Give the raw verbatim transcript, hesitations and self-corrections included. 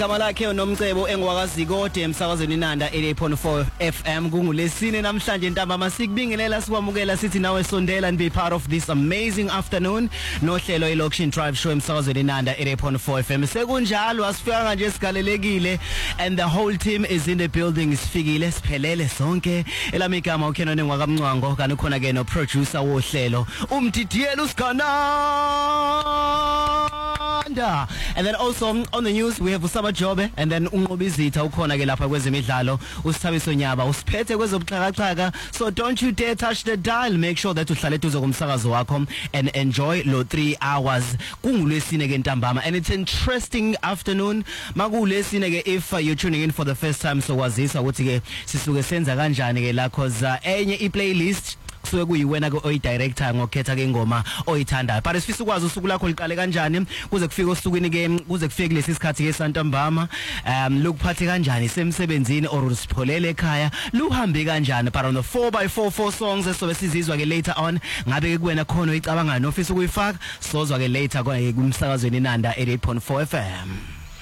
igama lakhe uNomcebo engiwakaziko kodwa emsakazweni Inanda eighty-eight point four F M kungulesine namhlanje ntambama sikubingelela sikwamukela sithi nawe sondela and be part of this amazing afternoon nohlelo iLocation Drive Show emsakazweni Inanda eighty-eight point four F M sekunjalo asifikanga nje sigalelekile and the whole team is in the building sifikile siphelele sonke elami igama uKenon engwakamncwango kanti khona ke no producer wohlelo umdidiyela usigana. And then also on the news we have Usama Jobe and then uNqobizitha ukhona ke lapha kwezemidlalo uSithabiso Nyaba usiphethe kwezobuxhakaxhaka, so don't you dare touch the dial. Make sure that uhlale duze komsakazo wakho and enjoy lo three hours kungulesine ke ntambama, and it's interesting afternoon makulesine ke if you're tuning in for the first time, so wazisa ukuthi ke sisuke senza kanjani ke la cause uh, enye iplaylist kusuke kuyiwena ke oyi director ngokhetha ke ingoma oyithandayo, but sifisa ukwazi usuku lakho liqale kanjani kuze kufike osukwini ke kuze kufike kulesi sikhathi ke santambama, um lokuphathe kanjani semsebenzini or usipholele ekhaya luhambe kanjani. But on the four by four four songs esobe sizizwa ke later on ngabe ke kuwena khona oyicabanga nofisa ukuyifaka sozwa ke later kumsakazweni Inanda eighty-eight point four F M.